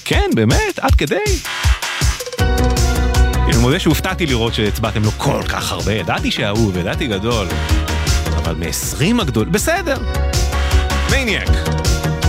כן, באמת, עד כדי. אני מודה שהופתעתי לראות שהצבעתם לו כל כך הרבה, ידעתי שאהוב, ידעתי גדול, אבל מ-20 הגדול, בסדר. מניאק.